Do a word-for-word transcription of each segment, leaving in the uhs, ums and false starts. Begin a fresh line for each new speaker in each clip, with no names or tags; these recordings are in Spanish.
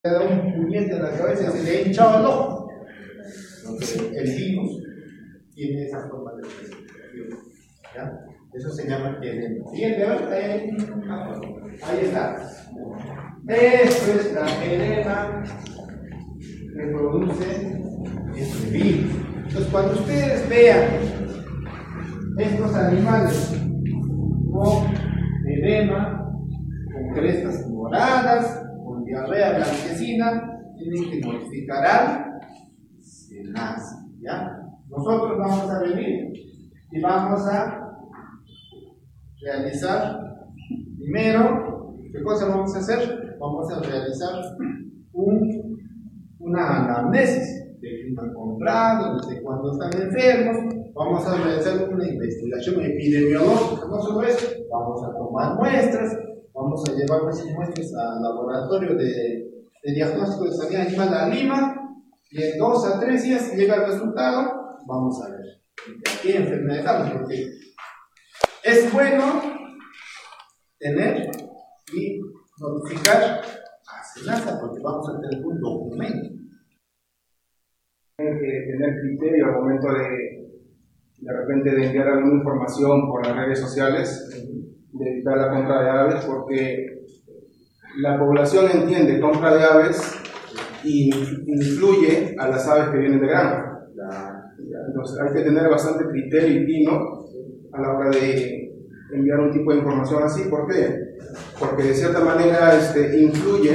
le da un puñete en la cabeza y se le ha hinchado el ojo. Entonces, el virus tiene esa forma de presentación. ¿Ya? Eso se llama edema. Siguiente, ahí, ahí está. Esto es la edema que produce este virus. Entonces, cuando ustedes vean estos animales con edema, con crestas moradas, con diarrea blanquecina, tienen que notificar al SENASA, ¿ya? Nosotros vamos a venir y vamos a realizar primero, ¿qué cosa vamos a hacer? Vamos a realizar un, una anamnesis de quién han comprado, desde cuándo están enfermos. Vamos a realizar una investigación epidemiológica, no solo eso, vamos a tomar muestras, vamos a llevar esas muestras al laboratorio de, de diagnóstico de sanidad animal a Lima, y en dos a tres días, si llega el resultado, vamos a ver a qué enfermedad estamos, porque es bueno tener y notificar a SENASA, porque vamos a tener un documento.
Tienen que tener criterio al momento de de repente de enviar alguna información por las redes sociales, de evitar la compra de aves, porque la población entiende compra de aves y influye a las aves que vienen de granja. Entonces hay que tener bastante criterio y tino a la hora de enviar un tipo de información así. ¿Por qué? Porque de cierta manera este, influye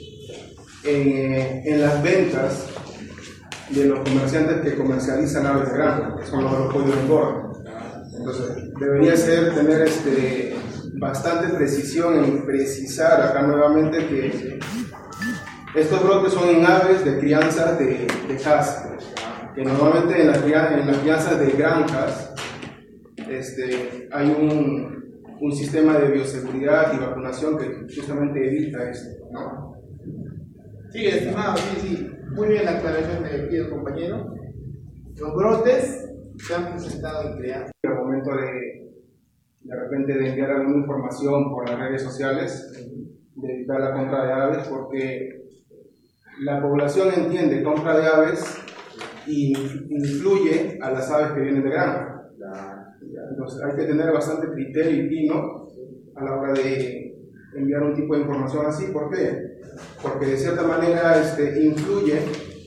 en, en las ventas de los comerciantes que comercializan aves de granja, que son los, los pollos de engorde. Entonces, debería ser tener este, bastante precisión en precisar acá nuevamente que estos brotes son en aves de crianzas de, de caza, que normalmente en las, en las crianzas de granjas este, hay un, un sistema de bioseguridad y vacunación que justamente evita esto, ¿no?
Sí, estimado, sí, sí. Muy bien la aclaración de aquí el compañero. Los brotes se han presentado en crianza.
Al momento de, de repente de enviar alguna información por las redes sociales, de evitar la compra de aves, porque la población entiende compra de aves y influye a las aves que vienen de granja. Entonces hay que tener bastante criterio y tino a la hora de enviar un tipo de información así. ¿Por qué? Porque de cierta manera este, influye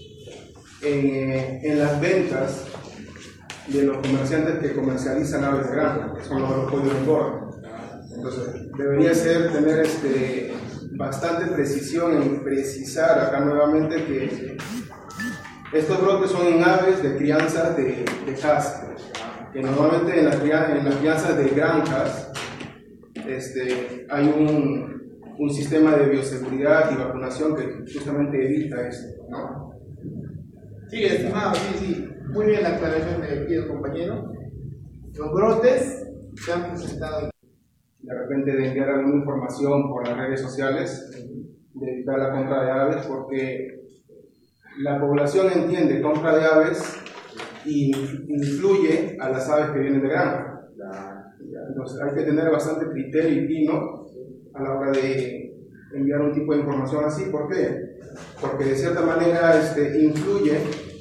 en, en las ventas de los comerciantes que comercializan aves de granja, que son los, los pollos de engorde. Entonces, debería ser tener este, bastante precisión en precisar acá nuevamente que estos brotes son en aves de crianzas de, de caza, que normalmente en las, en las crianzas de granjas este, hay un un sistema de bioseguridad y vacunación que justamente evita esto, ¿no?
Sí, estimado, sí, sí. Muy bien la aclaración de aquí el compañero. Los brotes se han presentado.
De repente de enviar alguna información por las redes sociales, de evitar la compra de aves, porque la población entiende compra de aves y influye a las aves que vienen de granja. Entonces hay que tener bastante criterio y tino a la hora de enviar un tipo de información así. ¿Por qué? Porque de cierta manera este, influye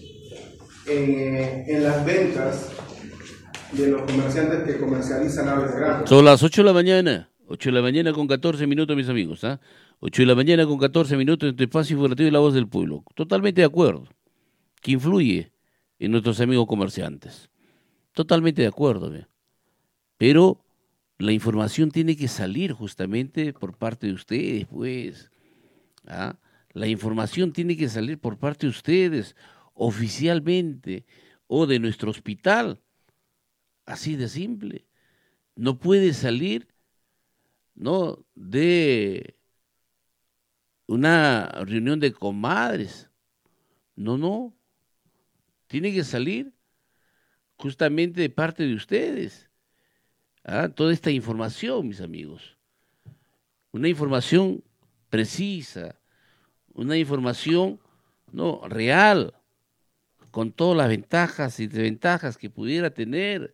en, en las ventas de los comerciantes que comercializan aves de granja.
Son las ocho de la mañana, ocho de la mañana con catorce minutos, mis amigos, ¿ah? ocho de la mañana con catorce minutos en tu espacio informativo y La Voz del Pueblo. Totalmente de acuerdo, que influye en nuestros amigos comerciantes. Totalmente de acuerdo, ¿ve? Pero la información tiene que salir justamente por parte de ustedes, pues. ¿Ah? La información tiene que salir por parte de ustedes, oficialmente, o de nuestro hospital. Así de simple. No puede salir, ¿no?, de una reunión de comadres. No, no. Tiene que salir justamente de parte de ustedes. ¿Ah? Toda esta información, mis amigos, una información precisa, una información no real, con todas las ventajas y desventajas que pudiera tener.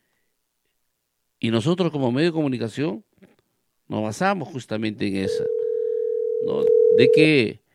Y nosotros como medio de comunicación nos basamos justamente en esa, ¿no? De que